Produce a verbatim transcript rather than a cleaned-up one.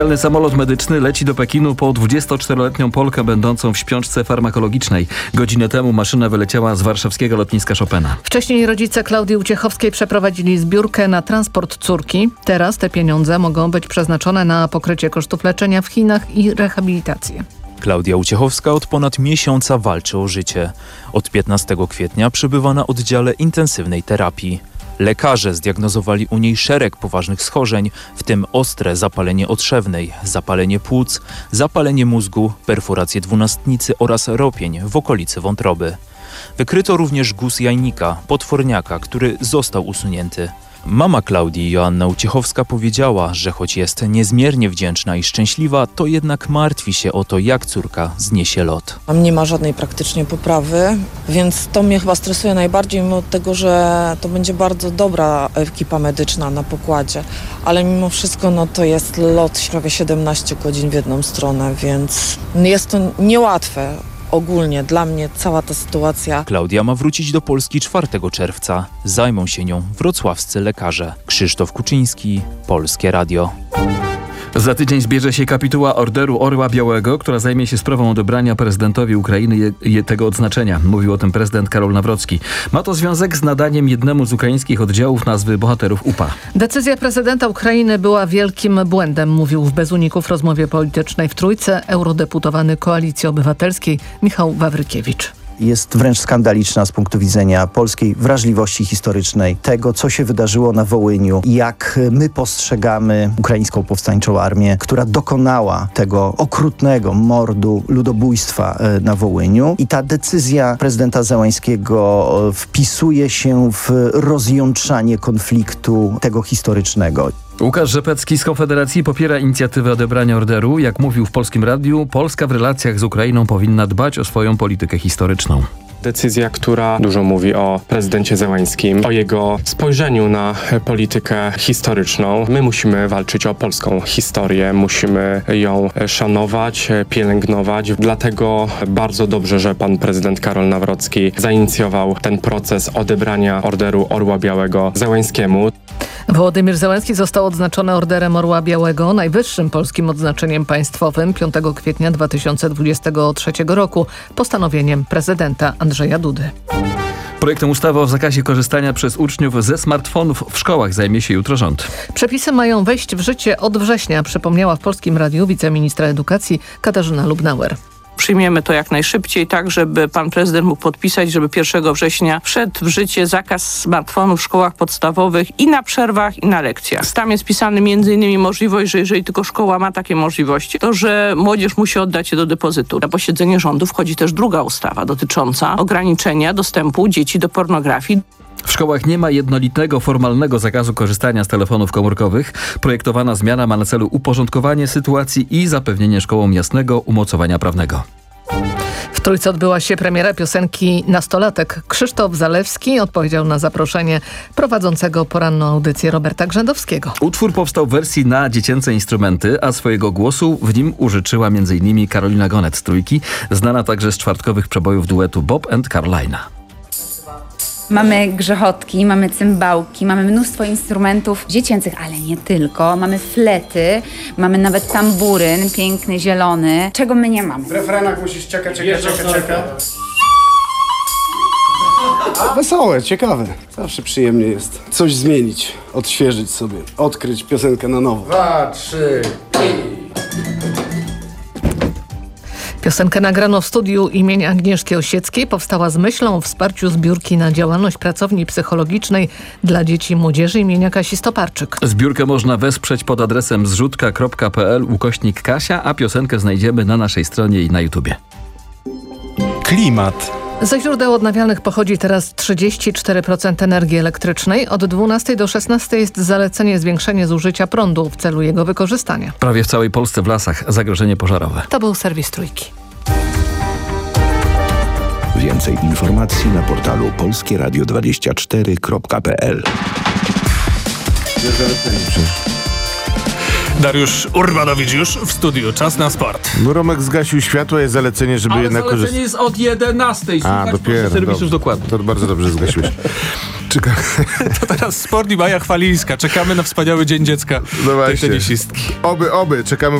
Samolot medyczny leci do Pekinu po dwudziestoczteroletnią Polkę będącą w śpiączce farmakologicznej. Godzinę temu maszyna wyleciała z warszawskiego lotniska Chopina. Wcześniej rodzice Klaudii Uciechowskiej przeprowadzili zbiórkę na transport córki. Teraz te pieniądze mogą być przeznaczone na pokrycie kosztów leczenia w Chinach i rehabilitację. Klaudia Uciechowska od ponad miesiąca walczy o życie. Od piętnastego kwietnia przebywa na oddziale intensywnej terapii. Lekarze zdiagnozowali u niej szereg poważnych schorzeń, w tym ostre zapalenie otrzewnej, zapalenie płuc, zapalenie mózgu, perforację dwunastnicy oraz ropień w okolicy wątroby. Wykryto również guz jajnika, potworniaka, który został usunięty. Mama Klaudii, Joanna Uciechowska, powiedziała, że choć jest niezmiernie wdzięczna i szczęśliwa, to jednak martwi się o to, jak córka zniesie lot. Tam nie ma żadnej praktycznie poprawy, więc to mnie chyba stresuje najbardziej, mimo tego, że to będzie bardzo dobra ekipa medyczna na pokładzie. Ale mimo wszystko no, to jest lot prawie siedemnaście godzin w jedną stronę, więc jest to niełatwe. Ogólnie dla mnie cała ta sytuacja. Klaudia ma wrócić do Polski czwartego czerwca. Zajmą się nią wrocławscy lekarze. Krzysztof Kuczyński, Polskie Radio. Za tydzień zbierze się kapituła Orderu Orła Białego, która zajmie się sprawą odebrania prezydentowi Ukrainy je, je tego odznaczenia. Mówił o tym prezydent Karol Nawrocki. Ma to związek z nadaniem jednemu z ukraińskich oddziałów nazwy bohaterów U P A. Decyzja prezydenta Ukrainy była wielkim błędem, mówił w Bez Uników rozmowie politycznej w Trójce eurodeputowany Koalicji Obywatelskiej Michał Wawrykiewicz. Jest wręcz skandaliczna z punktu widzenia polskiej wrażliwości historycznej, tego, co się wydarzyło na Wołyniu, jak my postrzegamy ukraińską powstańczą armię, która dokonała tego okrutnego mordu, ludobójstwa na Wołyniu. I ta decyzja prezydenta Zełańskiego wpisuje się w rozjątrzanie konfliktu tego historycznego. Łukasz Rzepecki z Konfederacji popiera inicjatywę odebrania orderu. Jak mówił w Polskim Radiu, Polska w relacjach z Ukrainą powinna dbać o swoją politykę historyczną. Decyzja, która dużo mówi o prezydencie Zełańskim, o jego spojrzeniu na politykę historyczną. My musimy walczyć o polską historię, musimy ją szanować, pielęgnować. Dlatego bardzo dobrze, że pan prezydent Karol Nawrocki zainicjował ten proces odebrania Orderu Orła Białego Zełańskiemu. Wołodymyr Zełenski został odznaczony Orderem Orła Białego, najwyższym polskim odznaczeniem państwowym piątego kwietnia dwa tysiące dwudziestego trzeciego roku, postanowieniem prezydenta Andrzeja Dudy. Projektem ustawy o zakazie korzystania przez uczniów ze smartfonów w szkołach zajmie się jutro rząd. Przepisy mają wejść w życie od września, przypomniała w Polskim Radiu wiceministra edukacji Katarzyna Lubnauer. Przyjmiemy to jak najszybciej, tak żeby pan prezydent mógł podpisać, żeby pierwszego września wszedł w życie zakaz smartfonów w szkołach podstawowych i na przerwach, i na lekcjach. Tam jest pisany między innymi możliwość, że jeżeli tylko szkoła ma takie możliwości, to że młodzież musi oddać je do depozytu. Na posiedzenie rządu wchodzi też druga ustawa dotycząca ograniczenia dostępu dzieci do pornografii. W szkołach nie ma jednolitego, formalnego zakazu korzystania z telefonów komórkowych. Projektowana zmiana ma na celu uporządkowanie sytuacji i zapewnienie szkołom jasnego umocowania prawnego. W Trójce odbyła się premiera piosenki Nastolatek. Krzysztof Zalewski odpowiedział na zaproszenie prowadzącego poranną audycję Roberta Grzędowskiego. Utwór powstał w wersji na dziecięce instrumenty, a swojego głosu w nim użyczyła między innymi Karolina Gonet z Trójki, znana także z czwartkowych przebojów duetu Bob and Carolina. Mamy grzechotki, mamy cymbałki, mamy mnóstwo instrumentów dziecięcych, ale nie tylko. Mamy flety, mamy nawet tamburyn, piękny, zielony. Czego my nie mamy? W refrenach musisz czekać, czekać, czekać, czekać. Wesołe, ciekawe. Zawsze przyjemnie jest coś zmienić, odświeżyć sobie, odkryć piosenkę na nowo. Dwa, trzy i... Piosenkę nagrano w studiu imienia Agnieszki Osieckiej. Powstała z myślą o wsparciu zbiórki na działalność pracowni psychologicznej dla dzieci i młodzieży imienia Kasi Stoparczyk. Zbiórkę można wesprzeć pod adresem zrzutka kropka p l ukośnik Kasia, a piosenkę znajdziemy na naszej stronie i na YouTubie. Klimat. Ze źródeł odnawialnych pochodzi teraz trzydzieści cztery procent energii elektrycznej. Od dwunastej do szesnastej jest zalecenie zwiększenie zużycia prądu w celu jego wykorzystania. Prawie w całej Polsce w lasach zagrożenie pożarowe. To był serwis Trójki. Więcej informacji na portalu polskie radio dwadzieścia cztery kropka p l. Dariusz Urbanowicz już w studiu. Czas na sport. No Romek zgasił światło, jest zalecenie, żeby Ale jednak zalecenie korzystać. jest od jedenastej. A, dopiero. Serwisów dokładnie. To bardzo dobrze zgasiłeś. Czeka... To teraz sport i Maja Chwalińska. Czekamy na wspaniały Dzień Dziecka No tej właśnie. tenisistki. Oby, oby. Czekamy